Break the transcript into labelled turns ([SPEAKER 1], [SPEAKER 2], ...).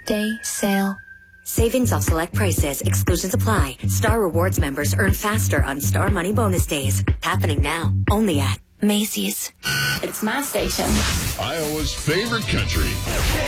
[SPEAKER 1] Day sale.
[SPEAKER 2] Savings off select prices. Exclusions apply. Star Rewards members earn faster on Star Money bonus days. Happening now. Only at Macy's.
[SPEAKER 1] It's my station.
[SPEAKER 3] Iowa's favorite country.